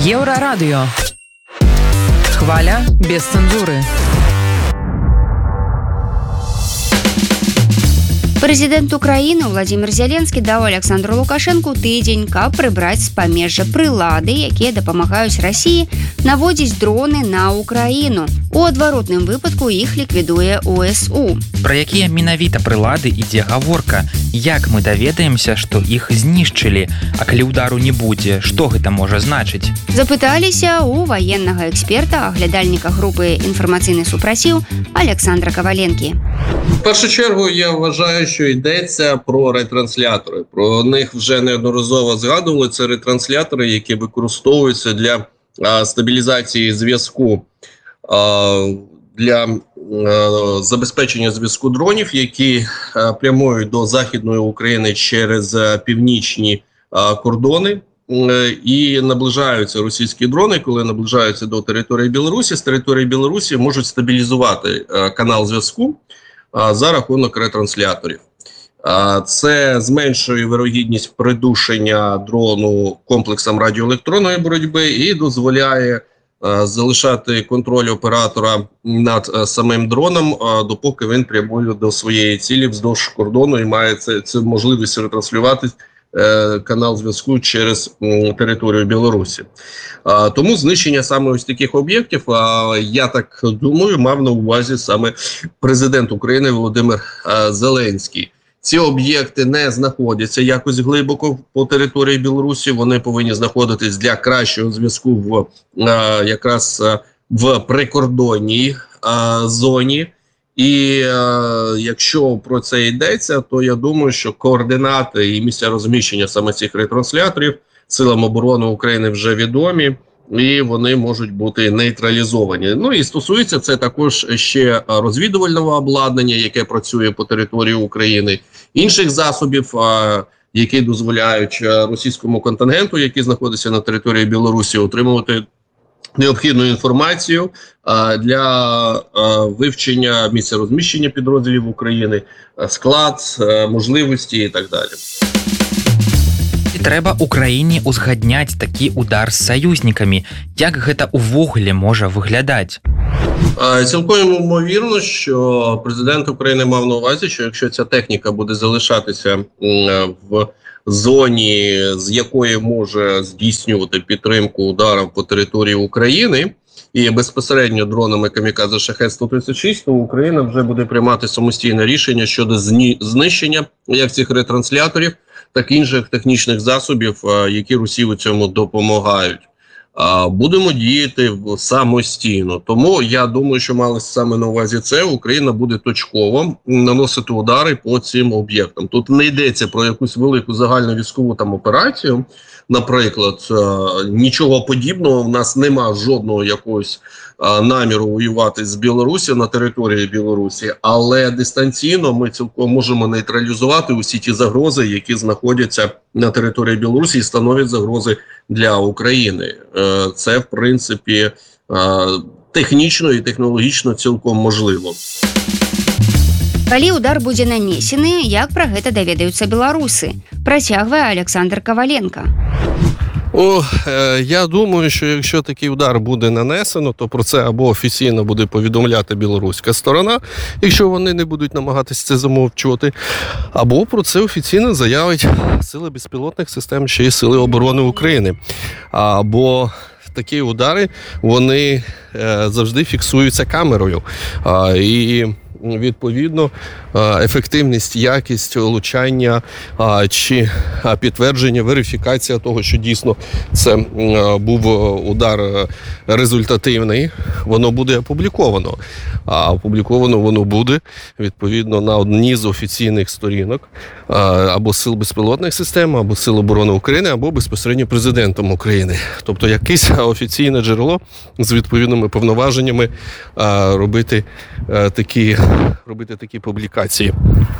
Еврорадио. Хваля без цензуры. Прэзідэнт Украіны Владзімір Зеленскі даў Александру Лукашэнку тыдзень, каб прыбраць з памежжа прылады, якія дапамагаюць Расіі наводзіць дроны на Украіну. У адваротным выпадку іх ліквідуе УСУ. Пра якія менавіта прылады ідзе гаворка? Як мы даведаемся, што іх знішчылі? А калі ўдару не будзе, што гэта можа значыць? Запыталіся у ваеннага эксперта, аглядальніка групы «Інфармацыйны супраціў» Александра Коваленкі. В першу чергу я вважаю, що йдеться про ретранслятори. Про них вже неодноразово згадували. Це ретранслятори, які використовуються для стабілізації зв'язку, для забезпечення зв'язку дронів, які прямують до Західної України через північні кордони. І наближаються російські дрони, коли наближаються до території Білорусі, з території Білорусі можуть стабілізувати канал зв'язку за рахунок ретрансляторів. Це зменшує вирогідність придушення дрону комплексом радіоелектронної боротьби і дозволяє залишати контроль оператора над самим дроном, допоки він прямує до своєї цілі вздовж кордону і має цю можливість ретранслювати канал зв'язку через територію Білорусі. Тому знищення саме ось таких об'єктів, я так думаю, мав на увазі саме президент України Володимир Зеленський. Ці об'єкти не знаходяться якось глибоко по території Білорусі, вони повинні знаходитись для кращого зв'язку якраз в прикордонній зоні. І якщо про це йдеться, то я думаю, що координати і місця розміщення саме цих ретрансляторів Силам оборони України вже відомі, і вони можуть бути нейтралізовані. Ну і стосується це також ще розвідувального обладнання, яке працює по території України, інших засобів, які дозволяють російському контингенту, який знаходиться на території Білорусі, отримувати необхідну інформацію для вивчення місця розміщення підрозділів України, склад, можливості і так далі. Трэба Украіне ўзгадняць такі удар з саюзнікамі. Як гэта ўвогуле можа выглядаць? Цілком ймовірно, що президент України мав на увазі, що якщо ця техніка буде залишатися в зоні, з якої може здійснювати підтримку ударів по території України, і безпосередньо дронами камікадзе Шахед-136, то Україна вже буде приймати самостійне рішення щодо знищення як цих ретрансляторів, так і інших технічних засобів, які Росії у цьому допомагають. Будемо діяти самостійно. Тому я думаю, що малося саме на увазі це. Україна буде точково наносити удари по цим об'єктам. Тут не йдеться про якусь велику загальну військову там операцію. Наприклад, нічого подібного, в нас нема жодного якогось наміру воювати з Білорусі на території Білорусі, але дистанційно ми цілком можемо нейтралізувати усі ті загрози, які знаходяться на території Білорусі і становлять загрози для України. Це, в принципі, технічно і технологічно цілком можливо. Калі удар будзе нанесены, як пра гэта даведаюцца беларусы? Працягвае Александр Коваленко. Я думаю, що якщо такий удар буде нанесено, то про це або офіційно буде повідомляти білоруська сторона, якщо вони не будуть намагатися це замовчувати, або про це офіційно заявить Сили безпілотних систем ще й Сили оборони України. Або такі удари, вони завжди фіксуються камерою. І відповідно, ефективність, якість влучання чи підтвердження, верифікація того, що дійсно це був удар результативний, воно буде опубліковано. А опубліковано воно буде, відповідно, на одній з офіційних сторінок або Сил безпілотних систем, або Сил оборони України, або безпосередньо президентом України. Тобто якесь офіційне джерело з відповідними повноваженнями робити такі публікації.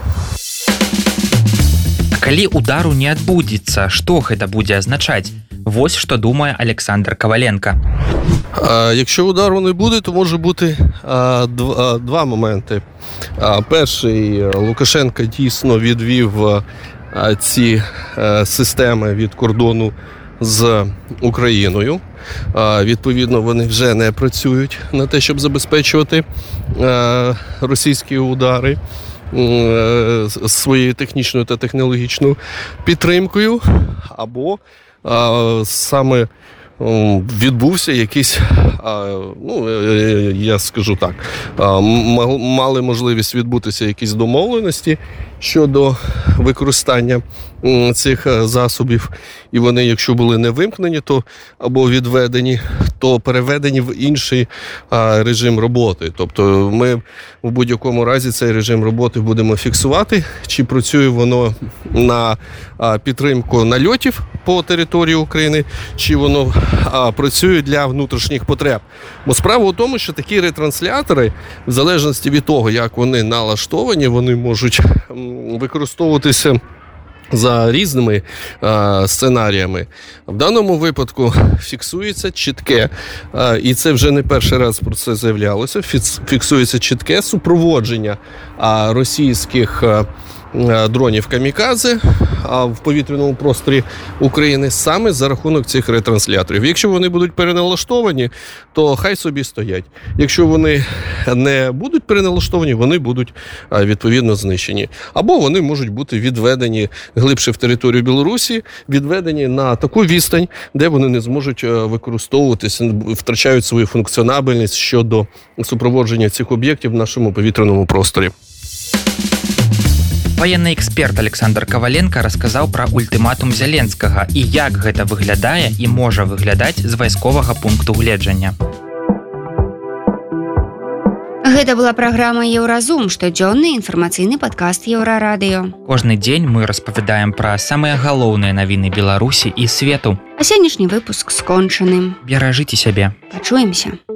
Калі удару не адбудзецца, што гэта будзе азначаць? Вось што думае Александр Коваленко. Якщо удару не буде, то може бути два моменти. Перший, Лукашенко дійсно відвів ці системи від кордону з Україною. Відповідно, вони вже не працюють на те, щоб забезпечувати російські удари своєю технічною та технологічною підтримкою, або саме відбувся якийсь, я скажу так, мали можливість відбутися якісь домовленості щодо використання цих засобів, і вони, якщо були не вимкнені, то або відведені, то переведені в інший режим роботи. Тобто ми в будь-якому разі цей режим роботи будемо фіксувати, чи працює воно на підтримку нальотів по території України, чи воно працює для внутрішніх потреб. Бо справа у тому, що такі ретранслятори, в залежності від того, як вони налаштовані, вони можуть використовуватися за різними сценаріями. В даному випадку фіксується чітке, і це вже не перший раз про це заявлялося, фіксується чітке супроводження російських дронів камікадзе в повітряному просторі України саме за рахунок цих ретрансляторів. Якщо вони будуть переналаштовані, то хай собі стоять. Якщо вони не будуть переналаштовані, вони будуть відповідно знищені. Або вони можуть бути відведені глибше в територію Білорусі, відведені на таку відстань, де вони не зможуть використовуватися, втрачають свою функціонабельність щодо супроводження цих об'єктів в нашому повітряному просторі. Военны эксперт Александр Коваленко расказаў пра ультыматум Зяленскага і як гэта выглядае і можа выглядаць з вайсковага пункту гледжання. Гэта была праграма «Еўразум», штодзённы інфармацыйны падкаст Еўрарадыё. Кожны дзень мы распавядаем пра самыя галоўныя навіны Беларусі і свету. А сённяшні выпуск скончаны. Беражыце сябе. Пачуемся.